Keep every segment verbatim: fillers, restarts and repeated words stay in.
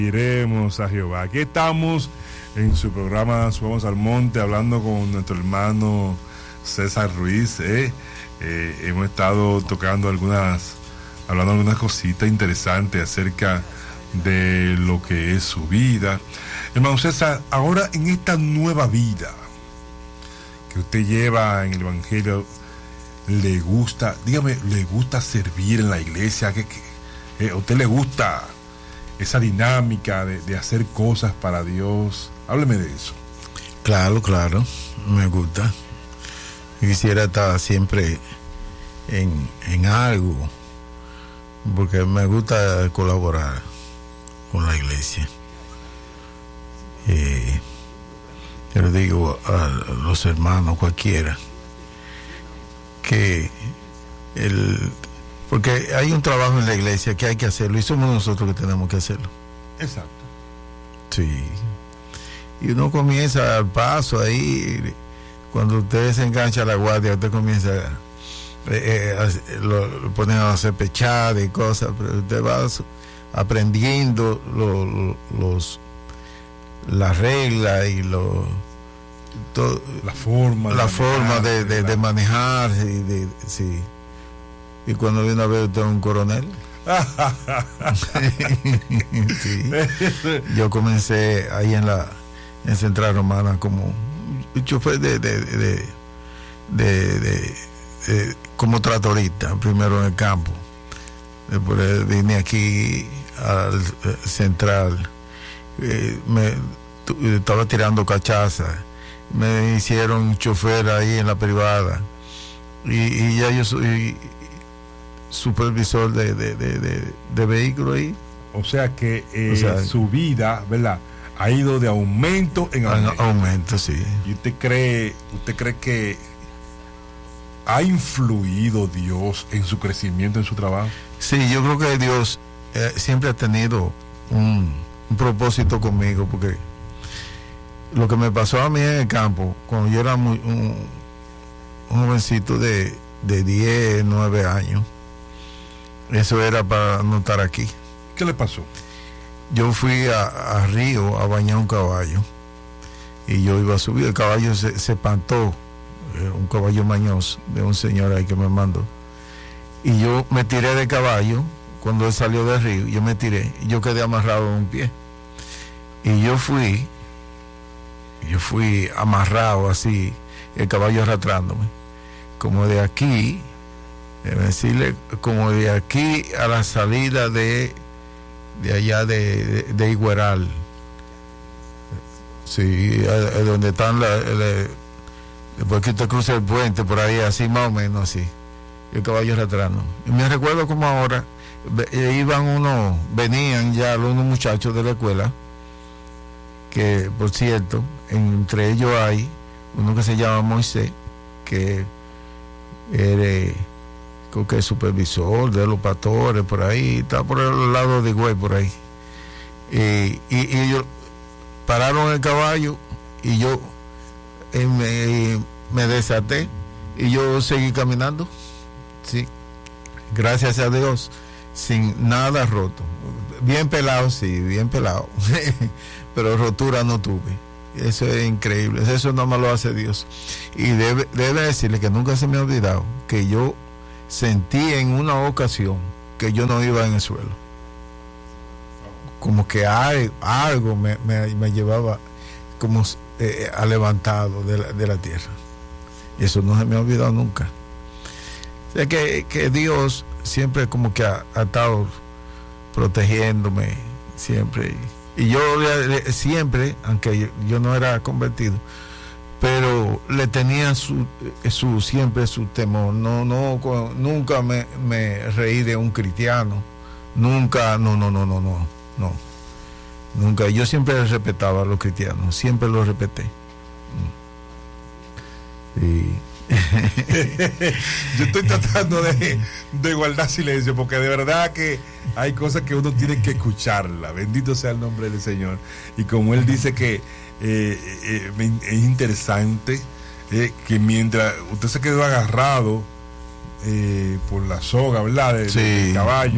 Iremos a Jehová. Aquí estamos en su programa Subamos al Monte, hablando con nuestro hermano César Ruiz. ¿eh? Eh, hemos estado tocando algunas, hablando algunas cositas interesantes acerca de lo que es su vida. Hermano César, ahora en esta nueva vida que usted lleva en el Evangelio, ¿le gusta, dígame, le gusta servir en la iglesia? ¿Qué, qué, eh, ¿A usted le gusta esa dinámica de, de hacer cosas para Dios? Hábleme de eso. Claro, claro, me gusta. Quisiera estar siempre en, en algo, porque me gusta colaborar con la iglesia. Eh, yo le digo a los hermanos, cualquiera, que el... porque hay un trabajo en la iglesia que hay que hacerlo y somos nosotros que tenemos que hacerlo. Exacto. Sí. Y uno comienza al paso ahí, cuando usted se engancha a la guardia, usted comienza, eh, eh, a, lo, lo ponen a hacer pechadas y cosas, pero usted va aprendiendo lo, lo, los las reglas y lo, todo, la forma, la de forma manejar, de, de, de manejar, y de, sí. Y cuando viene a ver usted un coronel. Sí. Yo comencé ahí en la en Central Romana como chofer de de de, de, de, de, de como tratorista, primero en el campo. Después vine aquí al Central, eh, me tu, estaba tirando cachaza, me hicieron chofer ahí en la privada y, y ya yo soy supervisor de, de, de, de, de vehículos ahí. O sea que eh, o sea, su vida, ¿verdad?, ha ido de aumento en aumento. aumento, sí. ¿Y usted cree, usted cree que ha influido Dios en su crecimiento, en su trabajo? Sí, yo creo que Dios eh, siempre ha tenido un, un propósito conmigo, porque lo que me pasó a mí en el campo, cuando yo era muy, un, un jovencito de, de diez, nueve años, eso era para no estar aquí. ¿Qué le pasó? Yo fui a, a Río a bañar un caballo y yo iba a subir, el caballo se, se espantó, eh, un caballo mañoso de un señor ahí que me mandó, y yo me tiré del caballo. Cuando él salió del río, yo me tiré y yo quedé amarrado en un pie, y yo fui yo fui amarrado así, el caballo arrastrándome como de aquí, es decirle, como de aquí a la salida de de allá de, de, de Igueral, sí, a, a donde están la, la, después que usted cruza el puente, por ahí, así más o menos así, el caballo arrastrando. Y me recuerdo como ahora, iban unos, venían ya unos muchachos de la escuela, que por cierto, entre ellos hay uno que se llama Moisés, que era, creo que es supervisor de los pastores, por ahí, está por el lado de Güey, por ahí. Y, y, y ellos pararon el caballo y yo eh, me, me desaté y yo seguí caminando, sí, gracias a Dios, sin nada roto. Bien pelado, sí, bien pelado, pero rotura no tuve. Eso es increíble, eso no me lo hace Dios. Y debe, debe decirle que nunca se me ha olvidado que yo sentí en una ocasión que yo no iba en el suelo, como que hay, algo me, me, me llevaba como eh, a levantado de la, de la tierra. Y eso no se me ha olvidado nunca. O sea que, que Dios siempre como que ha, ha estado protegiéndome siempre, y yo le, le, siempre, aunque yo, yo no era convertido, pero le tenía su, su siempre su temor. No, no, nunca me, me reí de un cristiano, nunca, no, no, no, no, no, no, nunca. Yo siempre respetaba a los cristianos, siempre los respeté. Y yo estoy tratando de, de guardar silencio, porque de verdad que hay cosas que uno tiene que escucharla. Bendito sea el nombre del Señor. Y como él dice que eh, eh, es interesante eh, que mientras usted se quedó agarrado eh, por la soga, ¿verdad?, del, sí. del caballo,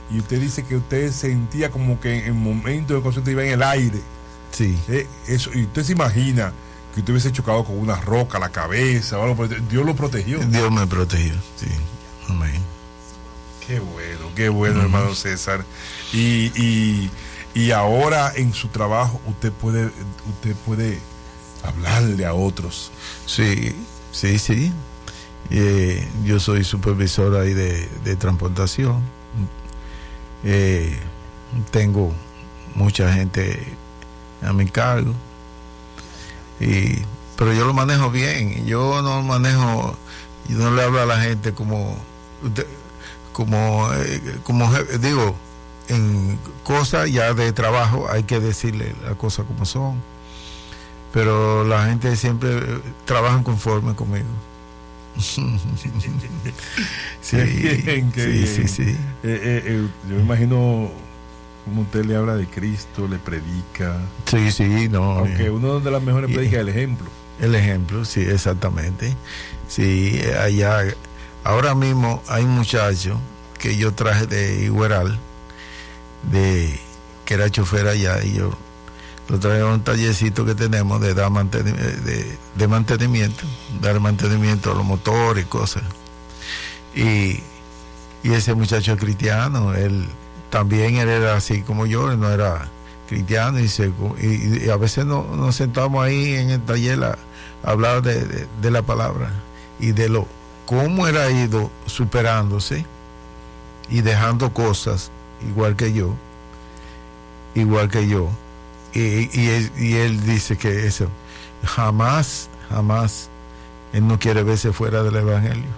y usted dice que usted sentía como que en momentos de concierto iba en el aire. Sí. Eh, eso, y usted se imagina que usted hubiese chocado con una roca a la cabeza o algo, pero Dios lo protegió. Dios me protegió, sí. Amén. Qué bueno, qué bueno, uh-huh. hermano César. Y, y, y ahora en su trabajo usted puede, usted puede hablarle a otros. Sí, sí, sí. Eh, yo soy supervisor ahí de, de transportación. Eh, tengo mucha gente a mi cargo. Y, pero yo lo manejo bien. Yo no manejo, yo no le hablo a la gente como, como, eh, como digo, en cosas ya de trabajo hay que decirle las cosas como son. Pero la gente siempre trabaja conforme conmigo. sí, qué bien, qué sí, bien. sí, sí. Eh, eh, eh, yo me imagino como usted le habla de Cristo, le predica. Sí, sí, no. Aunque eh, una de las mejores predicas es el ejemplo. El ejemplo, sí, exactamente. Sí, allá, ahora mismo hay un muchacho que yo traje de Igueral, de, que era chofer allá, y yo lo traje a un tallercito que tenemos de dar mantenimiento, de, de mantenimiento, dar mantenimiento a los motores y cosas. Y, y ese muchacho es cristiano, él también él era así como yo, él no era cristiano, y, se, y, y a veces no, nos sentamos ahí en el taller a, a hablar de, de, de la palabra y de lo cómo él ha ido superándose y dejando cosas igual que yo, igual que yo. Y, y, él, y él dice que eso jamás, jamás él no quiere verse fuera del evangelio.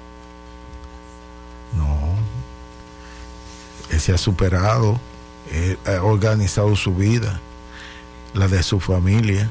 No, él se ha superado, él ha organizado su vida, la de su familia.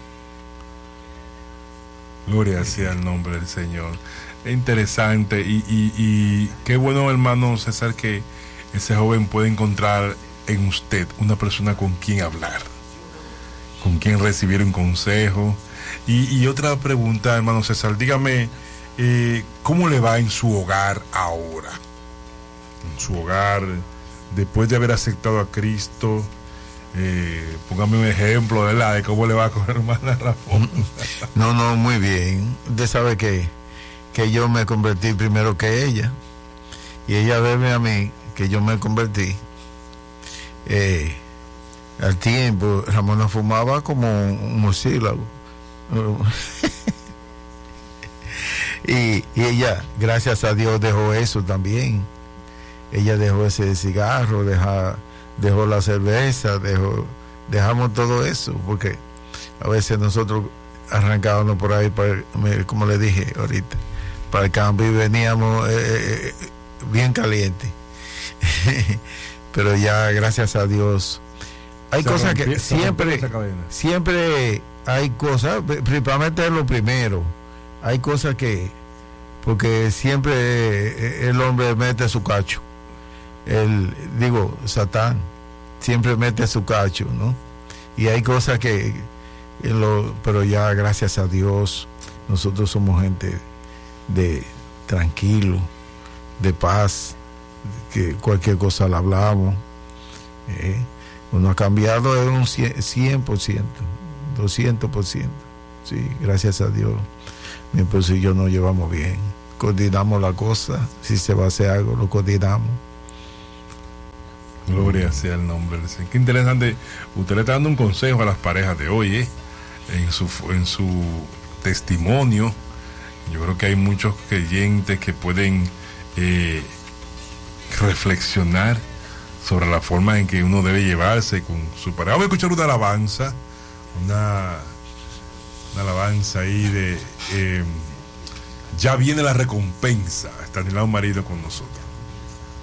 Gloria sea el nombre del Señor. Es interesante y, y, y qué bueno, hermano César, que ese joven puede encontrar en usted una persona con quien hablar, con quien recibir un consejo. Y, y otra pregunta, hermano César, dígame, eh, ¿cómo le va en su hogar ahora? En su hogar, después de haber aceptado a Cristo, eh, póngame un ejemplo, ¿verdad?, de cómo le va con hermana Ramón. No, no, muy bien. Usted sabe que, que yo me convertí primero que ella, y ella ve a mí que yo me convertí. Eh, al tiempo, Ramona fumaba como un murciélago. y, y ella, gracias a Dios, dejó eso también. Ella dejó ese cigarro, deja, dejó la cerveza, dejó, dejamos todo eso, porque a veces nosotros arrancábamos por ahí, para, como le dije ahorita, para el campo, y veníamos eh, eh, bien calientes. Pero ya, gracias a Dios, hay se cosas rompió, que siempre, siempre hay cosas, principalmente lo primero, hay cosas que, porque siempre el hombre mete su cacho, el, digo, Satán, siempre mete su cacho, ¿no? Y hay cosas que, lo, pero ya, gracias a Dios, nosotros somos gente de tranquilo, de paz, que cualquier cosa la hablamos. Eh, uno ha cambiado en un cien por ciento, doscientos por ciento. Sí, gracias a Dios. Mi esposo y yo nos llevamos bien. Coordinamos la cosa. Si se va a hacer algo, lo coordinamos. Gloria sea el nombre del Señor. Qué interesante. Usted le está dando un consejo a las parejas de hoy, ¿eh? En su, en su testimonio. Yo creo que hay muchos creyentes que pueden eh, reflexionar sobre la forma en que uno debe llevarse con su pareja. Vamos a escuchar una alabanza, una, una alabanza ahí de eh, Ya viene la recompensa. Estanislao Marido con nosotros.